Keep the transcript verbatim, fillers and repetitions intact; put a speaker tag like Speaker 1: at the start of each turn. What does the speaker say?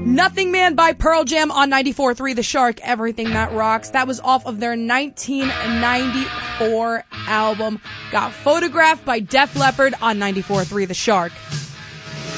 Speaker 1: Nothing Man by Pearl Jam on ninety-four point three The Shark, Everything That Rocks. That was off of their nineteen ninety-four album. Got Photographed by Def Leppard on ninety-four point three The Shark.